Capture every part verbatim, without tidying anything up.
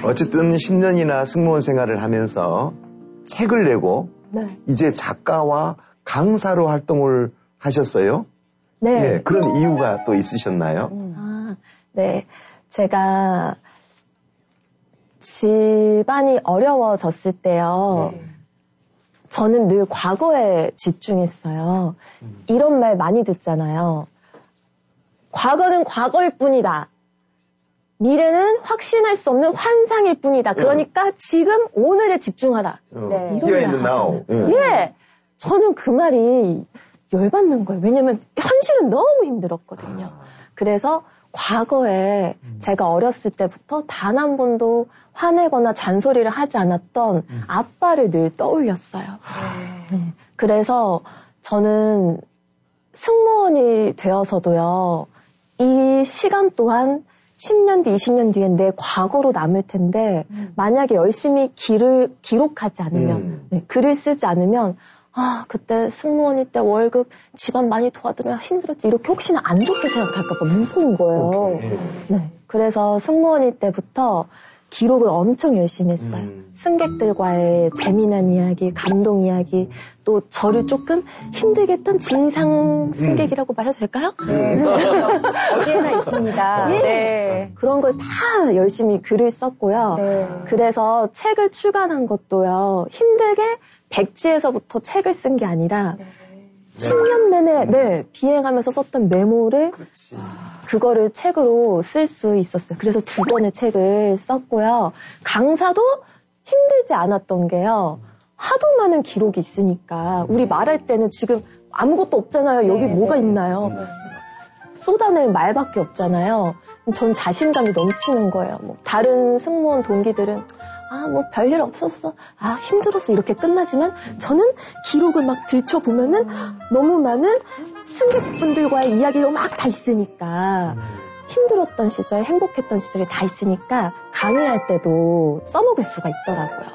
어쨌든 십 년이나 승무원 생활을 하면서 책을 내고 네. 이제 작가와 강사로 활동을 하셨어요? 네. 네. 그런 이유가 또 있으셨나요? 음. 아, 네. 제가 집안이 어려워졌을 때요. 네. 저는 늘 과거에 집중했어요. 음. 이런 말 많이 듣잖아요. 과거는 과거일 뿐이다. 미래는 확신할 수 없는 환상일 뿐이다. 그러니까 음. 지금 오늘에 집중하라. 네. 이런 말 하잖아요. 예. 예. 저는 그 말이 열받는 거예요. 왜냐면 현실은 너무 힘들었거든요. 아. 그래서 과거에 음. 제가 어렸을 때부터 단 한 번도 화내거나 잔소리를 하지 않았던 음. 아빠를 늘 떠올렸어요. 네. 네. 그래서 저는 승무원이 되어서도요, 이 시간 또한 십 년 뒤, 이십 년 뒤엔 내 과거로 남을 텐데, 음. 만약에 열심히 길을 기록하지 않으면, 음. 네, 글을 쓰지 않으면, 아, 그때 승무원일 때 월급 집안 많이 도와드리면 힘들었지. 이렇게 혹시나 안 좋게 생각할까봐 무서운 거예요. 오케이. 네. 그래서 승무원일 때부터 기록을 엄청 열심히 했어요. 음. 승객들과의 재미난 이야기, 감동 이야기, 또 저를 조금 힘들게 했던 진상 승객이라고 음. 말해도 될까요? 네. 어디에나 있습니다. 네. 네. 그런 걸 다 열심히 글을 썼고요. 네. 그래서 책을 출간한 것도요, 힘들게 백지에서부터 책을 쓴 게 아니라 네. 십 년 내내 네, 비행하면서 썼던 메모를 그렇지. 그거를 책으로 쓸 수 있었어요. 그래서 두 권의 책을 썼고요. 강사도 힘들지 않았던 게요. 하도 많은 기록이 있으니까 우리 말할 때는 지금 아무것도 없잖아요. 여기 네. 뭐가 있나요? 쏟아낼 말밖에 없잖아요. 전 자신감이 넘치는 거예요. 뭐 다른 승무원 동기들은 아, 뭐 별일 없었어. 아, 힘들었어. 이렇게 끝나지만 저는 기록을 막 들춰보면은 너무 많은 승객분들과의 이야기가 막 다 있으니까 힘들었던 시절, 행복했던 시절이 다 있으니까 강의할 때도 써먹을 수가 있더라고요.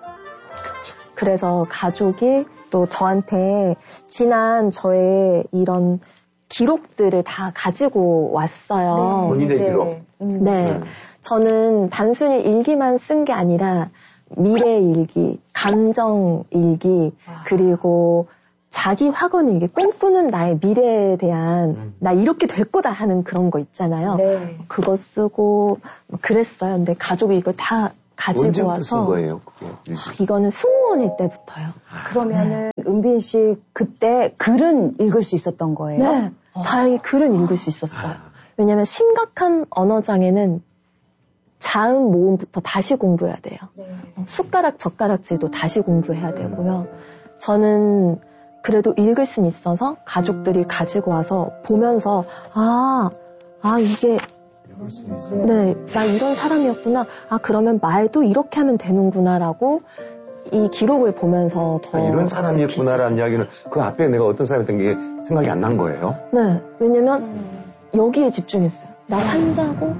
그래서 가족이 또 저한테 지난 저의 이런 기록들을 다 가지고 왔어요. 네. 본인의 기록? 음. 네. 네. 저는 단순히 일기만 쓴 게 아니라 미래 일기, 감정 일기, 그리고 자기 확언 일기, 꿈꾸는 나의 미래에 대한 음. 나 이렇게 될 거다 하는 그런 거 있잖아요. 네. 그거 쓰고 그랬어요. 근데 가족이 이걸 다 가지고 언제부터 와서 쓴 거예요? 그게? 이거는 승무원일 때부터요. 그러면은 네. 은빈 씨 그때 글은 읽을 수 있었던 거예요? 네. 어. 다행히 글은 읽을 수 있었어요. 왜냐하면 심각한 언어장애는 자음 모음부터 다시 공부해야 돼요. 네. 숟가락 젓가락질도 다시 공부해야 되고요. 저는 그래도 읽을 수는 있어서 가족들이 가지고 와서 보면서 아, 아 이게 네, 나 이런 사람이었구나. 아 그러면 말도 이렇게 하면 되는구나라고 이 기록을 보면서 더 아, 이런 사람이었구나라는 이야기는 그 앞에 내가 어떤 사람이었던 게 생각이 안 난 거예요? 네, 왜냐면 여기에 집중했어요. 나 환자고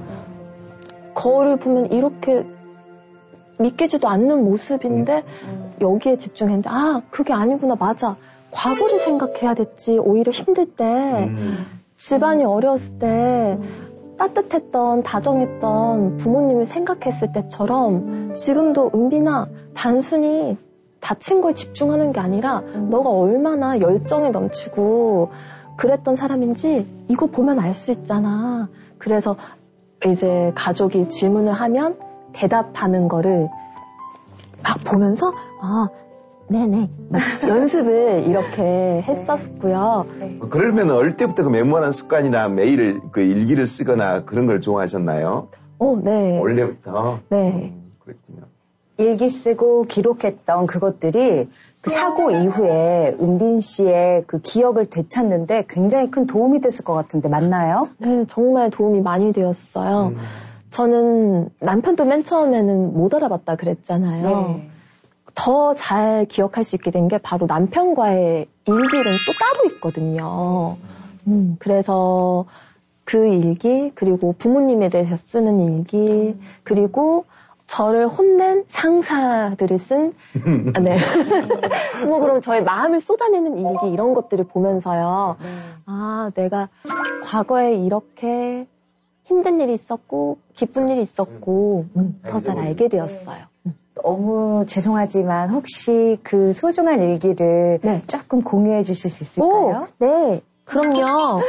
거울을 보면 이렇게 믿기지도 않는 모습인데 음. 여기에 집중했는데 아 그게 아니구나. 맞아. 과거를 생각해야 됐지. 오히려 힘들 때 음. 집안이 어려웠을 때 따뜻했던 다정했던 부모님을 생각했을 때처럼 지금도 은빈아 단순히 다친 거에 집중하는 게 아니라 음. 너가 얼마나 열정에 넘치고 그랬던 사람인지 이거 보면 알 수 있잖아. 그래서 이제 가족이 질문을 하면 대답하는 거를 막 보면서 아 네네 연습을 이렇게 했었고요. 네. 그러면 어릴 때부터 그 메모하는 습관이나 매일 그 일기를 쓰거나 그런 걸 좋아하셨나요? 어, 네. 원래부터. 네. 음, 그랬군요. 일기 쓰고 기록했던 그것들이 그 사고 이후에 은빈 씨의 그 기억을 되찾는데 굉장히 큰 도움이 됐을 것 같은데 맞나요? 네, 정말 도움이 많이 되었어요. 음. 저는 남편도 맨 처음에는 못 알아봤다 그랬잖아요. 네. 더 잘 기억할 수 있게 된 게 바로 남편과의 일기는 또 따로 있거든요. 음, 그래서 그 일기, 그리고 부모님에 대해서 쓰는 일기, 그리고 저를 혼낸 상사들을 쓴, 아, 네. 뭐 그럼 저의 마음을 쏟아내는 일기 이런 것들을 보면서요. 아, 내가 과거에 이렇게 힘든 일이 있었고 기쁜 일이 있었고 음, 더 잘 알게 되었어요. 음. 너무 죄송하지만 혹시 그 소중한 일기를 네. 조금 공유해 주실 수 있을까요? 오, 네, 그럼요.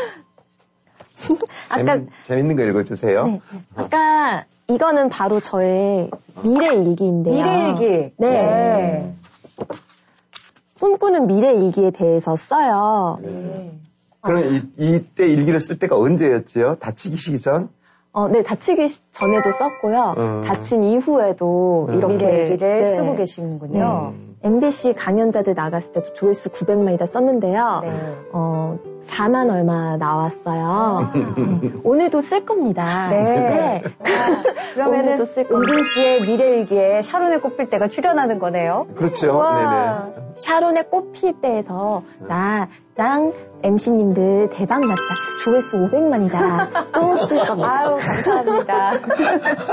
아까 재밌, 재밌는 거 읽어주세요. 네, 아까 이거는 바로 저의 미래 일기인데요. 미래 일기. 네. 네. 꿈꾸는 미래 일기에 대해서 써요. 네. 그럼 이, 이때 일기를 쓸 때가 언제였지요? 다치기 전? 어, 네, 다치기 전에도 썼고요. 음. 다친 이후에도 음. 이렇게 미래 일기를 네. 쓰고 계시는군요. 음. 엠비씨 강연자들 나갔을 때도 조회수 구백만이다 썼는데요. 네. 어, 사만 얼마 나왔어요. 네. 오늘도 쓸 겁니다. 네. 네. 아, 그러면은 오늘도 쓸 겁니다. 은빈 씨의 미래 일기에 샤론의 꽃필 때가 출연하는 거네요. 그렇죠. 우와. 네네. 샤론의 꽃필 때에서 나랑 엠씨님들 대박 났다. 조회수 오백만이다. 또 쓸 겁니다. 아유, 감사합니다.